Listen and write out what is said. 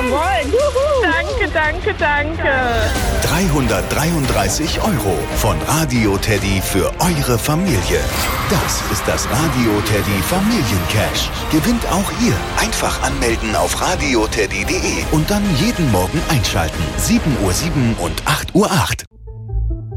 Jawohl. Juhu. Danke. 333 € von Radio Teddy für eure Familie. Das ist das Radio Teddy Familiencash. Gewinnt auch ihr. Einfach anmelden auf radioteddy.de und dann jeden Morgen einschalten. 7:07 und 8:08 Uhr.